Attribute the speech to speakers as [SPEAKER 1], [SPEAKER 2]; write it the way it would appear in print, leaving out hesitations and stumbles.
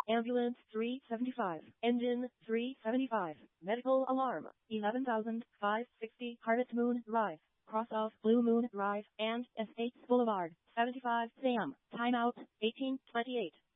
[SPEAKER 1] Ambulance 375. Engine 375. Medical alarm 11,560 Harvest Moon Drive. Cross off Blue Moon Drive and Estates Boulevard. 75 Sam. Timeout 1828.